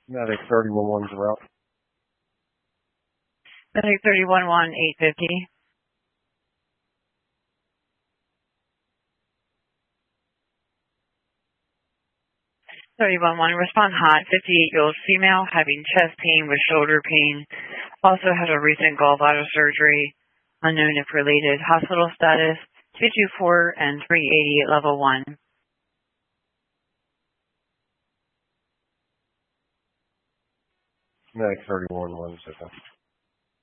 Medic 31-1's route. Medic 31-1, 850. 31-1, respond hot, 58-year-old female having chest pain with shoulder pain. Also had a recent gallbladder surgery, unknown if related. Hospital status, 224 and 380 at level 1. Medic 31-1 second.